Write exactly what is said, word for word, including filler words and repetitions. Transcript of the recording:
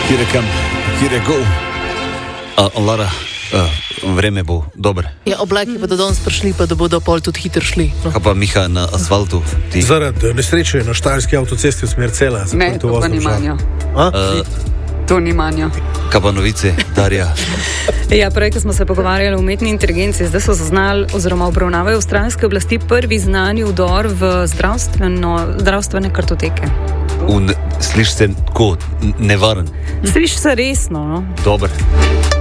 Kjer je kam, kjer je go. Uh, Lara, uh, vreme bo dobro. Ja, oblaki bodo danes prišli, pa da bodo pol tudi hitro šli. No. Kaj pa Miha na asfaltu? Ti? Zaradi nesreče na štajerski avtocesti v smer Cela. Ne, to pa ni manjo. Uh, To ni manjo. kaj pa novice, Darja? Ja, prej, ko smo se pogovarjali o umetni inteligenci, zdaj so zaznali oziroma obravnavajo avstralske oblasti prvi znani vdor v zdravstvene kartoteke. Un, sliš se tako nevaren. Sliši se resno, no? Dober.